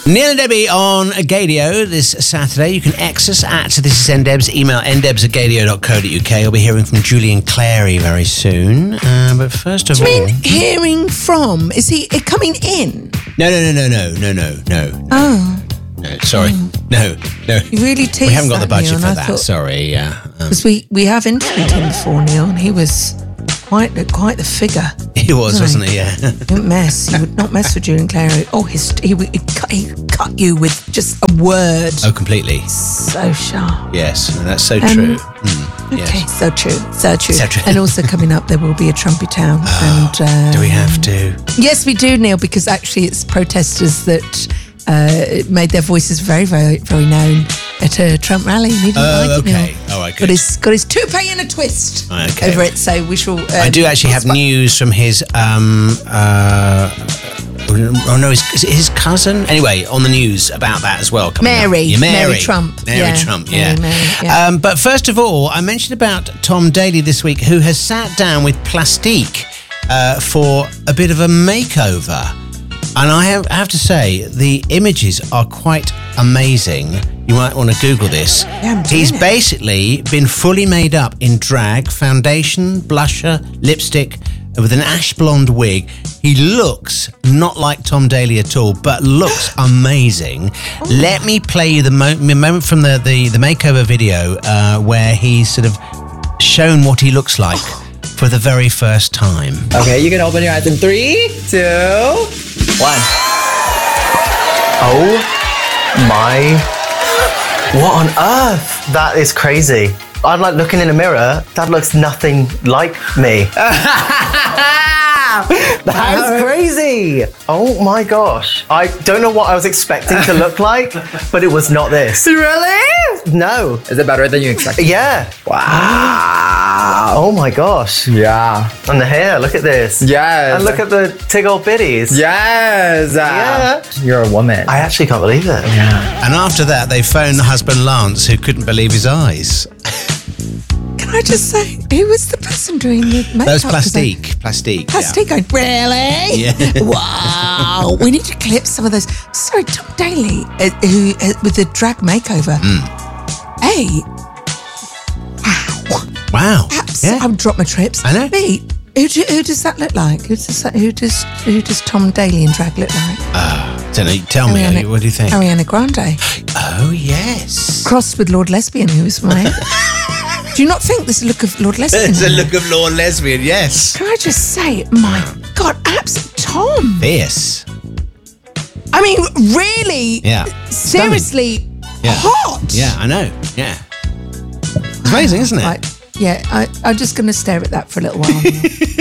Neil and Debbie on Gadio this Saturday. You can X us at This Is NDebs. Email ndebs@gadio.co.uk. I'll be hearing from Julian Clary very soon. But first of all... Do you mean hearing from? Is he coming in? No. Oh. No, sorry. No. You really teased We haven't got the that, budget Neil, for and I that, thought- sorry, yeah. Because we have interviewed him before, Neil, and he was quite the figure. He was, wasn't he? Yeah. He wouldn't mess. He would not mess with Julian Clary. Oh, he cut you with just a word. Oh, completely. So sharp. Yes, that's so true. Okay, Yes. so true. So true. So true. And also coming up, there will be a Trumpy Town. Do we have to? Yes, we do, Neil, because actually it's protesters that made their voices very, very, very known at a Trump rally. And he didn't like it, okay. Neil. All right, good. Got his toupee in a twist Okay. over it. So we shall. I do actually have news from his his cousin. Anyway, on the news about that as well. Mary. Up. Yeah, Mary Trump. Mary Yeah. Trump. Yeah. Mary, yeah. But first of all, I mentioned about Tom Daley this week, who has sat down with Plastique for a bit of a makeover. And I have to say, the images are quite amazing. You might want to Google this. Yeah, I'm doing He's it. basically been fully made up in drag, foundation, blusher, lipstick, with an ash blonde wig. He looks not like Tom Daley at all, but looks amazing. Let me play you the moment from the makeover video where he's sort of shown what he looks like for the very first time. Okay, you can open your eyes in 3, 2, 1. Oh my... What on earth? That is crazy. I'm like looking in a mirror, that looks nothing like me. That is crazy. Oh my gosh. I don't know what I was expecting to look like, but it was not this. Really? No. Is it better than you expected? Yeah. Wow. Oh my gosh. Yeah. And the hair, look at this. Yes. And look at the tiggle bitties. Yes. Yeah. You're a woman. I actually can't believe it. Yeah. And after that, they phoned the husband Lance, who couldn't believe his eyes. Can I just say, who was the person doing the makeup? That was Plastique. Plastique. Plastique going, really? Yeah. Wow. We need to clip some of those. Sorry, Tom Daley, who with the drag makeover. Hey. Wow. Wow. Yeah. I've dropped my trips. I know. B, who does that look like? Who does Tom Daley in drag look like? Don't know. Tell me, what do you think? Ariana Grande. Oh, yes. Crossed with Lord Lesbian, who was my... Do you not think there's a look of Lord Lesbian? It's a in there? look of Lord Lesbian, yes. Can I just say, my God, absolute Tom. Fierce. I mean, really? Yeah. Seriously Yeah. hot. Yeah, I know. Yeah. It's amazing, isn't it? Right. Yeah, I'm just going to stare at that for a little while.